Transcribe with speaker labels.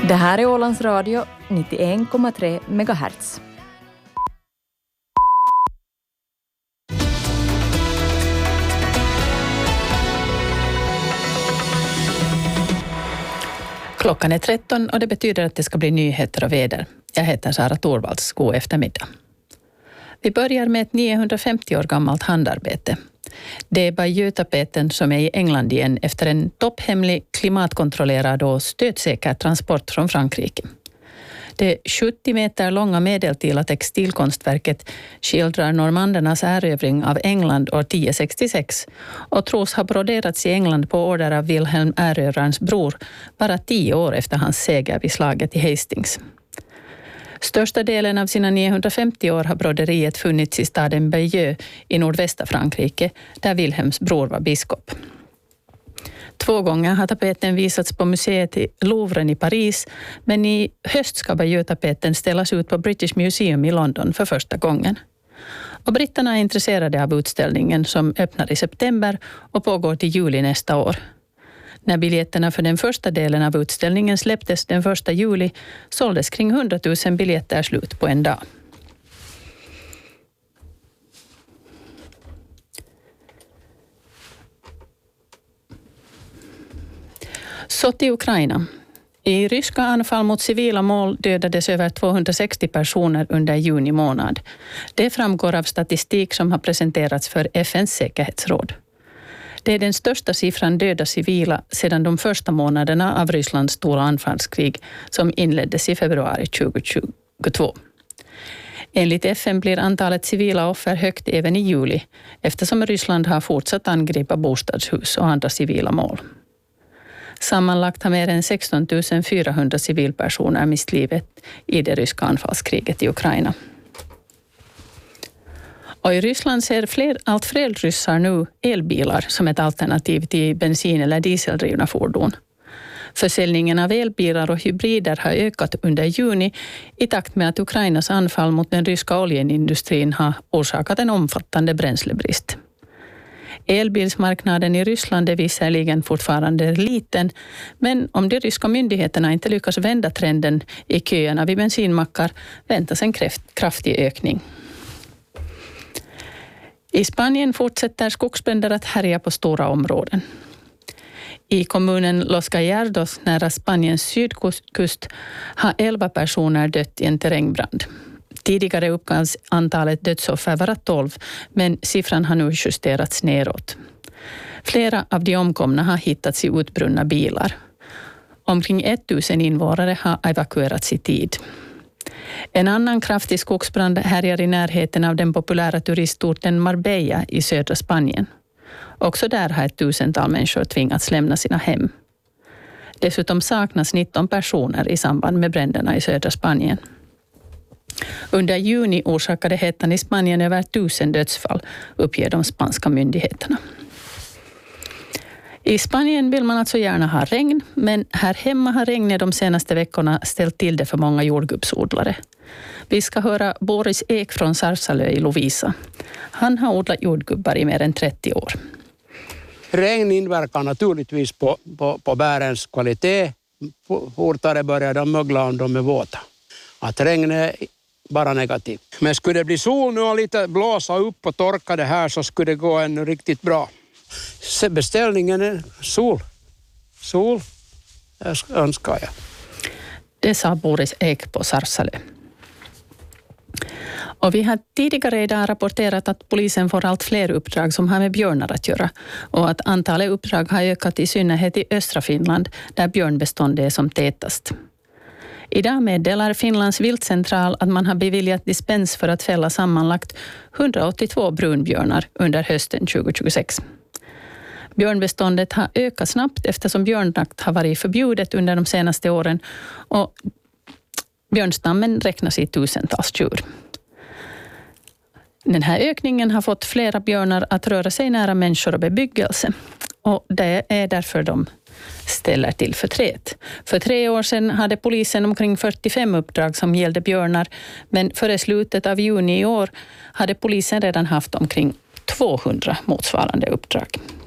Speaker 1: Det här är Ålands Radio 91,3 MHz.
Speaker 2: Klockan är 13 och det betyder att det ska bli nyheter och väder. Jag heter Sara Torvalds. God eftermiddag. Vi börjar med ett 950 år gammalt handarbete. Det är Bayeux-tapeten som är i England igen efter en topphemlig, klimatkontrollerad och stödsäker transport från Frankrike. Det 70 meter långa medeltida textilkonstverket skildrar normandernas erövring av England år 1066 och tros ha broderats i England på order av Wilhelm erövrarens bror bara 10 år efter hans seger vid slaget i Hastings. Största delen av sina 950 år har broderiet funnits i staden Bayeux i nordvästra Frankrike, där Wilhelms bror var biskop. 2 gånger har tapeten visats på museet i Louvren i Paris, men i höst ska Bayeux-tapeten ställas ut på British Museum i London för första gången. Och britterna är intresserade av utställningen som öppnar i september och pågår till juli nästa år. När biljetterna för den första delen av utställningen släpptes den 1 juli såldes kring 100 000 biljetter slut på en dag. Så till Ukraina. I ryska anfall mot civila mål dödades över 260 personer under juni månad. Det framgår av statistik som har presenterats för FNs säkerhetsråd. Det är den största siffran döda civila sedan de första månaderna av Rysslands stora anfallskrig som inleddes i februari 2022. Enligt FN blir antalet civila offer högt även i juli eftersom Ryssland har fortsatt angripa bostadshus och andra civila mål. Sammanlagt har mer än 16 400 civilpersoner mist livet i det ryska anfallskriget i Ukraina. Och i Ryssland ser allt fler ryssar nu elbilar som ett alternativ till bensin- eller dieseldrivna fordon. Försäljningen av elbilar och hybrider har ökat under juni i takt med att Ukrainas anfall mot den ryska oljeindustrin har orsakat en omfattande bränslebrist. Elbilsmarknaden i Ryssland är visserligen fortfarande liten, men om de ryska myndigheterna inte lyckas vända trenden i köerna vid bensinmackar väntas en kraftig ökning. I Spanien fortsätter skogsbränder att härja på stora områden. I kommunen Los Gallardos nära Spaniens sydkust har 11 personer dött i en terrängbrand. Tidigare uppgavs antalet dödsoffer vara 12, men siffran har nu justerats neråt. Flera av de omkomna har hittats i utbrunna bilar. Omkring 1000 invånare har evakuerats i tid. En annan kraftig skogsbrand härjar i närheten av den populära turistorten Marbella i södra Spanien. Också där har 1000-tal människor tvingats lämna sina hem. Dessutom saknas 19 personer i samband med bränderna i södra Spanien. Under juni orsakade hettan i Spanien över 1000 dödsfall, uppger de spanska myndigheterna. I Spanien vill man alltså gärna ha regn, men här hemma har regnet de senaste veckorna ställt till det för många jordgubbsodlare. Vi ska höra Boris Ek från Sarsalö i Lovisa. Han har odlat jordgubbar i mer än 30 år.
Speaker 3: Regn inverkar naturligtvis på bärens kvalitet. Fortare börjar de mögla om de är våta. Att regn är bara negativt. Men skulle det bli sol nu och lite blåsa upp och torka det här så skulle det gå ännu riktigt bra. Beställningen är sol. Sol önskar jag.
Speaker 2: Det sa Boris Ek på Sarsalö. Och vi har tidigare idag rapporterat att polisen får allt fler uppdrag som har med björnar att göra och att antalet uppdrag har ökat i synnerhet i östra Finland där björnbeståndet är som tätast. Idag meddelar Finlands viltcentral att man har beviljat dispens för att fälla sammanlagt 182 brunbjörnar under hösten 2026. Björnbeståndet har ökat snabbt eftersom björnjakt har varit förbjudet under de senaste åren och björnstammen räknas i tusentals djur. Den här ökningen har fått flera björnar att röra sig nära människor och bebyggelse och det är därför de ställer till förtret. För 3 år sedan hade polisen omkring 45 uppdrag som gällde björnar, men före slutet av juni i år hade polisen redan haft omkring 200 motsvarande uppdrag.